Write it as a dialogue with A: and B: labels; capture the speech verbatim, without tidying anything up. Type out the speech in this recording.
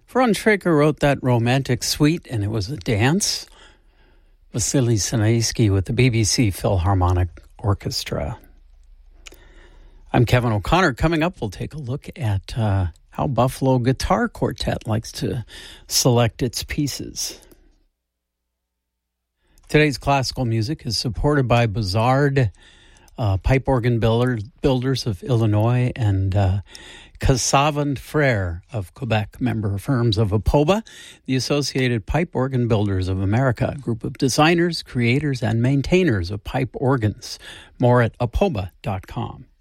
A: Franz Schraker wrote that romantic suite, and it was a dance. Vasily Sinaisky with the B B C Philharmonic Orchestra. I'm Kevin O'Connor. Coming up, we'll take a look at uh, how Buffalo Guitar Quartet likes to select its pieces. Today's classical music is supported by Bazard uh, Pipe Organ builder, Builders of Illinois and uh, Cassavant Frere of Quebec, member firms of APOBA, the Associated Pipe Organ Builders of America, a group of designers, creators, and maintainers of pipe organs. More at apoba dot com.